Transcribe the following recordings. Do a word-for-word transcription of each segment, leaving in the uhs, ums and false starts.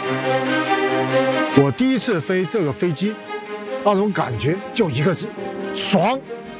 我第一次飞这个飞机，那种感觉就一个字：爽。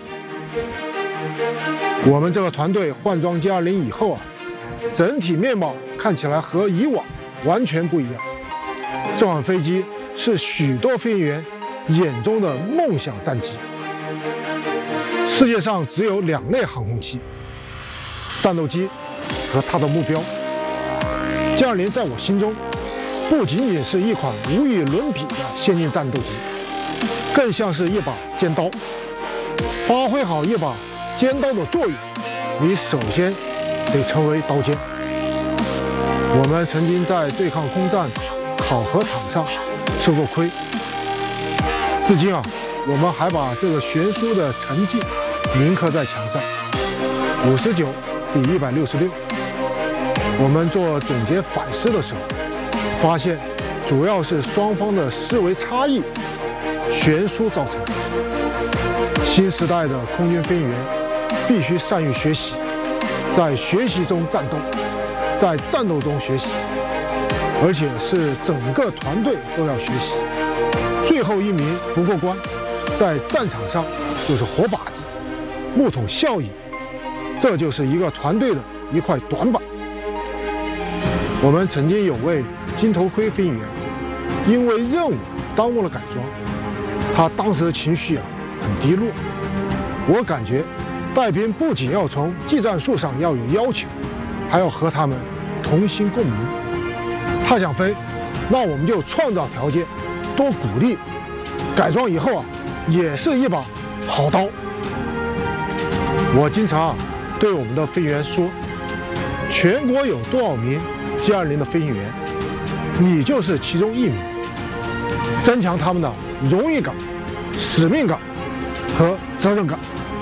我们这个团队换装歼二零以后啊，整体面貌看起来和以往完全不一样。这款飞机是许多飞行员眼中的梦想战机。世界上只有两类航空器：战斗机和它的目标。歼二零在我心中不仅仅是一款无与伦比的先进战斗机，更像是一把尖刀。发挥好一把尖刀的作用，你首先得成为刀尖。我们曾经在对抗空战考核场上吃过亏，至今啊，我们还把这个悬殊的成绩铭刻在墙上。五十九比一百六十六。我们做总结反思的时候，发现主要是双方的思维差异悬殊造成的。新时代的空军飞行员必须善于学习，在学习中战斗，在战斗中学习，而且是整个团队都要学习。最后一名不过关，在战场上就是活靶子，木桶效应，这就是一个团队的一块短板。我们曾经有位金头盔飞行员，因为任务耽误了改装，他当时的情绪啊很低落。我感觉带兵不仅要从技战术上要有要求，还要和他们同心共鸣。他想飞，那我们就创造条件，多鼓励。改装以后啊，也是一把好刀。我经常啊对我们的飞行员说，全国有多少名歼二零的飞行员，你就是其中一名。增强他们的荣誉感、使命感和责任感。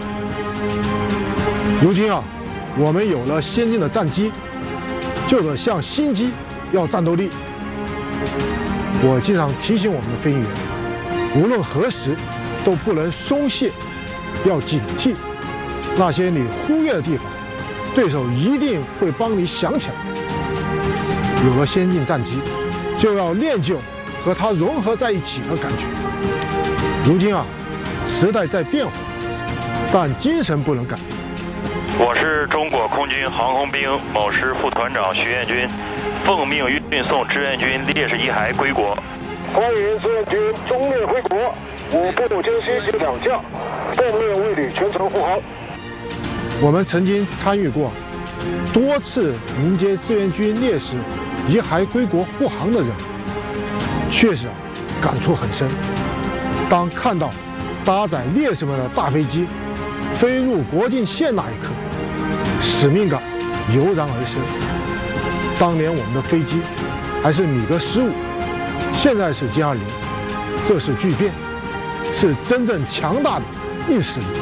如今啊，我们有了先进的战机，就得像新机要战斗力。我经常提醒我们的飞行员，无论何时都不能松懈，要警惕那些你忽略的地方，对手一定会帮你想起来。有了先进战机，就要练就和它融合在一起的感觉。如今啊，时代在变化，但精神不能改变。 我是中国空军航空兵某师副团长徐彦军，奉命运送志愿军烈士遗骸归国。 欢迎志愿军忠烈归国，我部江西有两将，奉命为你全程护航。 我们曾经参与过多次迎接志愿军烈士遗骸归国护航的任务，确实啊，感触很深。当看到搭载烈士们的大飞机飞入国境线那一刻，使命感油然而生。当年我们的飞机还是米格十五，现在是歼二零，这是巨变，是真正强大的硬实力。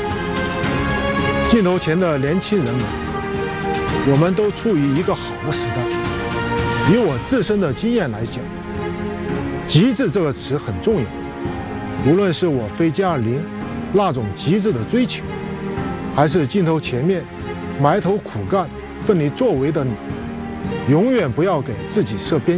镜头前的年轻人们，我们都处于一个好的时代。以我自身的经验来讲，极致这个词很重要。无论是我飞歼二零那种极致的追求，还是镜头前面埋头苦干、奋力作为的你，永远不要给自己设边界。